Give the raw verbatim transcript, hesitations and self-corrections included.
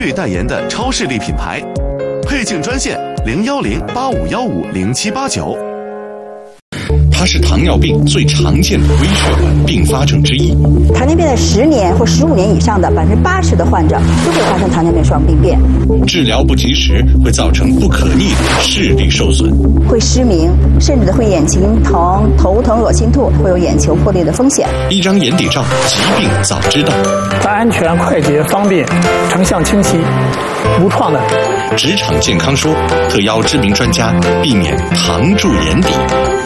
代言的超视力品牌，配镜专线零幺零八五幺五零七八九。 它是糖尿病最常见的微血管并发症之一。 糖尿病的十年或十五年以上的百分之八十的患者都会发生糖尿病双病变。 治疗不及时会造成不可逆的视力受损， 会失明，甚至会眼睛疼、头疼、恶心吐，会有眼球破裂的风险。 一张眼底照，疾病早知道。 它安全、快捷、方便，成像清晰，无创的。 职场健康说特邀知名专家，避免糖住眼底。